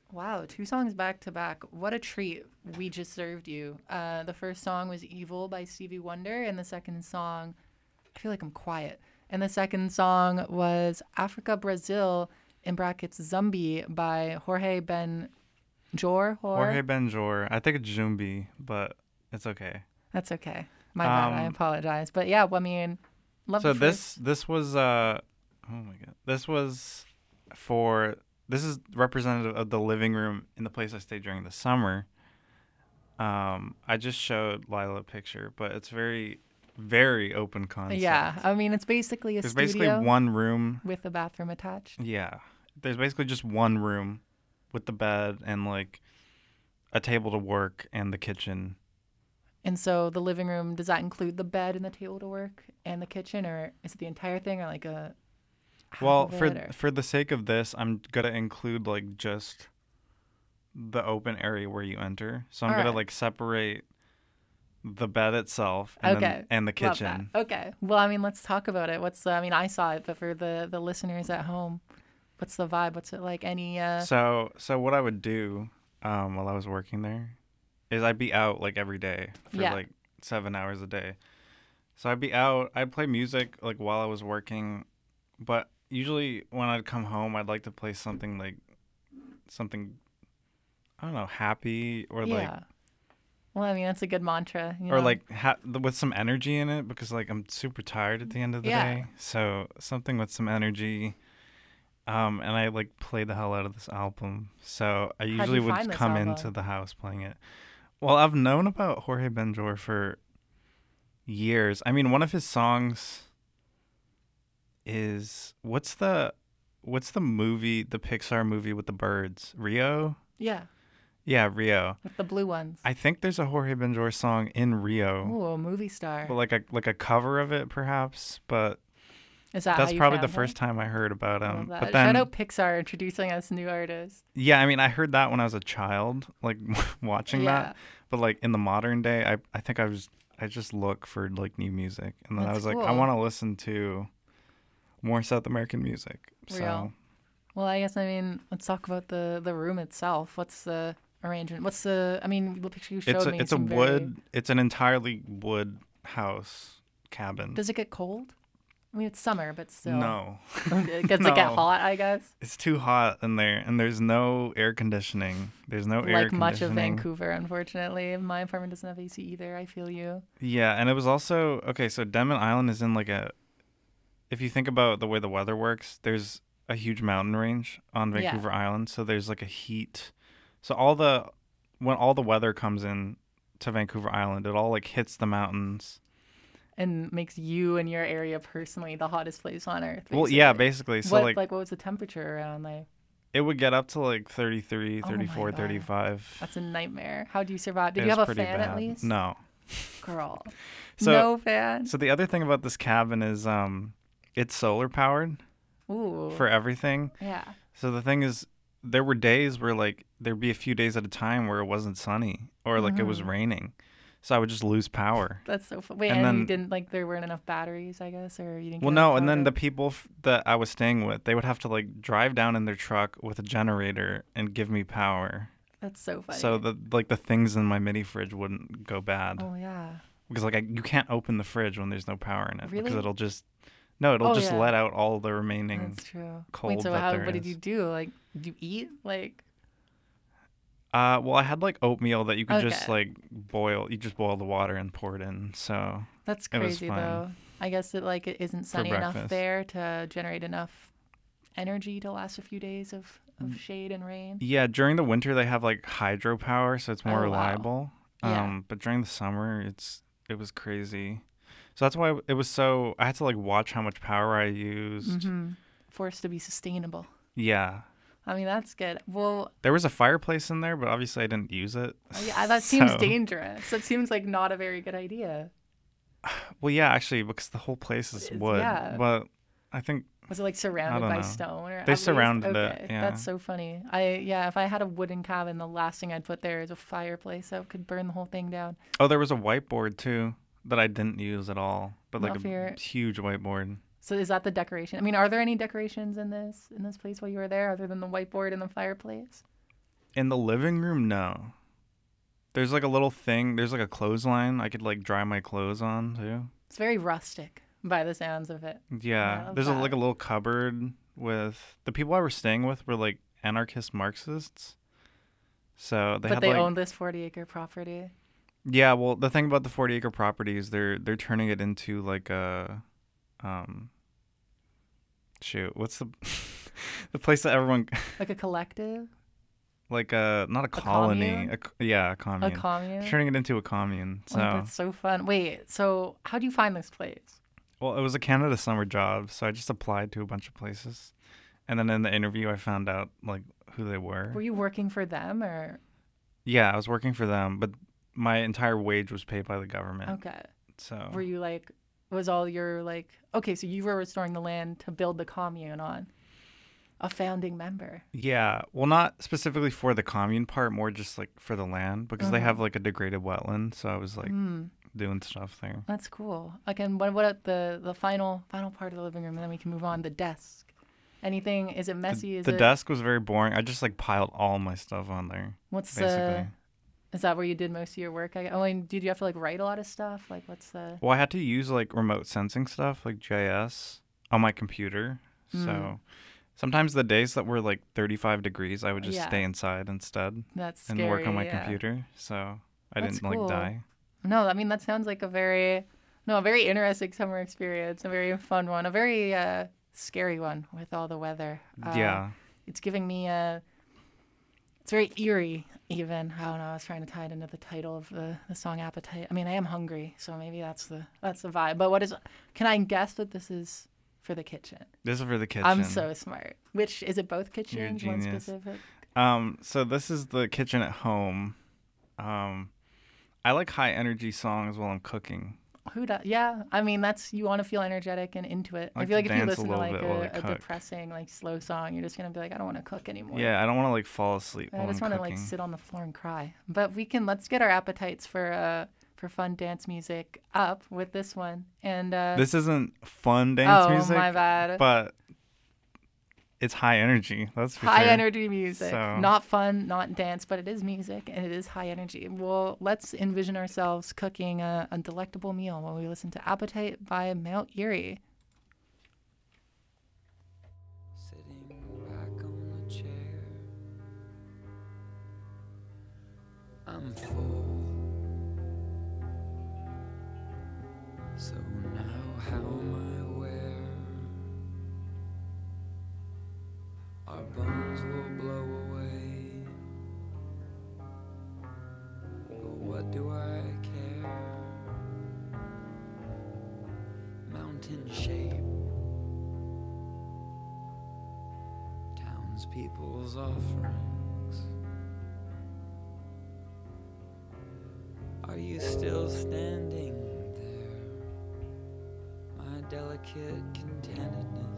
Wow, two songs back to back. What a treat we just served you. The first song was Evil by Stevie Wonder, and the second song, I feel like I'm quiet. And the second song was Africa Brazil, in brackets Zombie by Jorge Ben Jor. Jorge Benjor. I think it's Jumbi, but it's okay. That's okay. My bad. I Um, apologize. But yeah, well, I mean, love so the this first. this was oh my god. This is representative of the living room in the place I stayed during the summer. I just showed Lila a picture, but it's very, very open Yeah, concept. I mean, it's basically a There's basically studio one room. with a bathroom attached. Yeah. There's basically just one room with the bed and like a table to work and the kitchen. And so the living room, does that include the bed and the table to work and the kitchen, or is it the entire thing, or like a half Well, of it? Or for the sake of this, I'm gonna include like just the open area where you enter. So I'm all gonna right, like separate the bed itself okay, and the love that. kitchen. Okay, well, I mean, let's talk about it. What's the? I mean, I saw it, but for the listeners at home, what's the vibe? What's it like? Any So what I would do while I was working there is I'd be out like every day for yeah, like 7 hours a day. So I'd be out. I'd play music like while I was working, but usually when I'd come home, I'd like to play something I don't know, happy yeah. Well, I mean, that's a good mantra, you or know. like with some energy in it because like I'm super tired at the end of the Yeah. day. So something with some energy. And I like play the hell out of this album. So I How'd usually you would find this come into album? the house playing it. Well, I've known about Jorge Benjor for years. I mean, one of his songs is what's the movie, the Pixar movie with the birds? Rio? Yeah, Yeah, Rio. with the blue ones. I think there's a Jorge Benjor song in Rio, Ooh, a movie but star. like a cover of it perhaps, but Is that how that's you probably the found first him? time I heard about I love him. But that. Shout then out Pixar introducing us new artists. yeah, I mean, I heard that when I was a child, like watching that. Yeah, But like in the modern day, I think I just look for like new music, and then I that's was like, I cool. want to listen to more South American music. Real. So Well, I guess, I mean, let's talk about the room itself. What's the arrangement? What's the? I mean, the picture you showed me it's a seemed very. wood, it's an entirely wood house cabin. Does it get cold? I mean, it's summer, but still. No, Does it get no, hot? I guess. it's too hot in there, and there's no air conditioning. There's no air Like much of conditioning. Vancouver, unfortunately, my apartment doesn't have AC either. I feel you. Yeah, and it was also okay. So Denman Island is in like if you think about the way the weather works, there's a huge mountain range on Yeah, Vancouver Island, so there's like a heat. So all the when all the weather comes in to Vancouver Island, it all like hits the mountains. and makes you and your area personally the hottest place on earth, Well, yeah, basically. basically. So What like like what was the temperature around there? it would get up to like 33, Oh my 34, god, 35. that's a nightmare. How do you survive? It Did you was have a pretty fan at bad. least? No. Girl, So no fan. so the other thing about this cabin is it's solar powered Ooh, for everything. yeah. So the thing is, there were days where like there'd be a few days at a time where it wasn't sunny or like it was Mm-hmm. raining, so I would just lose power. That's so fun. Wait, And and you then, didn't like there weren't enough batteries, I guess, or you didn't well, get enough no, and power then the to. people that I was staying with, they would have to like drive down in their truck with a generator and give me power, That's so funny. so the things in my mini fridge wouldn't go bad Oh yeah. because like you can't open the fridge when there's no power in it because Really? it'll just no, it'll Oh just yeah. let out all the remaining That's true. Wait, cold so that how? there What did you is. do? Like, did you eat? Like, Well, I had like oatmeal that you could just okay, like boil. You just boil the water and pour it in. So that's it was crazy fine though. I guess it isn't for sunny enough breakfast. there to generate enough energy to last a few days of shade and rain. Yeah, during the winter they have like hydropower, so it's more Oh wow. reliable. Yeah. But during the summer, it was crazy. So that's why it was so. I had to like watch how much power I used. Mm-hmm. Forced to be sustainable. Yeah, I mean, that's good. Well, there was a fireplace in there, but obviously I didn't use it. yeah, that seems So, dangerous. That seems like not a very good idea. well, yeah, actually, because the whole place is wood. Yeah. But I think Was it like I surrounded don't by know. stone or at They least? surrounded it. Okay, Yeah. that's so funny. Yeah, if I had a wooden cabin, the last thing I'd put there is a fireplace that could burn the whole thing down. Oh, there was a whiteboard too that I didn't use at all, but like Not for your. a huge whiteboard. So is that the decoration? I mean, are there any decorations in this place while you were there other than the whiteboard and the fireplace? In the living room, no. There's like a little thing. There's like a clothesline I could like dry my clothes on too. It's very rustic by the sounds of it. I Yeah, love there's like that. a little cupboard with the people I was staying with were like anarchist Marxists. So they But had they like own this 40-acre property. yeah. Well, the thing about the 40-acre property is they're turning it into like a um shoot. What's the the place that everyone Like a collective? like not a A colony. commune? Yeah, a A commune. They're commune? turning it into a commune. Like, So that's so fun. Wait, so how do you find this place? well, it was a Canada summer job, so I just applied to a bunch of places. And then in the interview, I found out like who they were. Were you working for them or? Yeah, I was working for them, but my entire wage was paid by the government. Okay. So Were you like, was all your like, okay, so you were restoring the land to build the commune on a founding member. yeah, well, not specifically for the commune part, more just like for the land because they have like a degraded wetland. So I was like doing stuff there. That's cool. Like, and what the final part of the living room, and then we can move on. The desk. Anything? Is it messy? Is The it? desk was very boring. I just like piled all my stuff on there. What's basically. the? Is that where you did most of your work? I mean, did you have to like write a lot of stuff? Like, what's the? Well, I had to use like remote sensing stuff like JS on my computer. So sometimes the days that were like 35 degrees, I would just Yeah. stay inside instead That's scary. and work on my yeah. computer. So I That's didn't cool. like die. No, I mean that sounds like a very interesting summer experience. A very fun one. A very scary one with all the weather. Yeah. It's giving me a. It's very eerie, even. I don't know. I was trying to tie it into the title of the song "Appetite." I mean, I am hungry, so maybe that's the vibe. But what is? Can I guess that this is for the kitchen? This is for the kitchen. I'm so smart. Which is it? Both kitchens? You're a One genius. specific. So this is the kitchen at home. I like high energy songs while I'm cooking. Who does? Yeah, I mean that's you want to feel energetic and into it. I I feel like like to if you dance a listen to little like bit while I a cook. depressing like slow song, you're just gonna be like, I don't want to cook anymore. Yeah, I don't want to like fall asleep I while just I'm want to cooking. like sit on the floor and cry. But let's get our appetites for fun dance music up with this one. And This isn't fun dance music. my bad. But it's high energy. That's for High sure. energy music, So- not fun, not dance, but it is music and it is high energy. Well, let's envision ourselves cooking a delectable meal while we listen to "Appetite" by Mount Erie. Sitting back on the chair, I'm full. So now how am I aware? Our bones will blow away. But what do I care? Mountain shape, townspeople's offerings. Are you still standing there? My delicate contentedness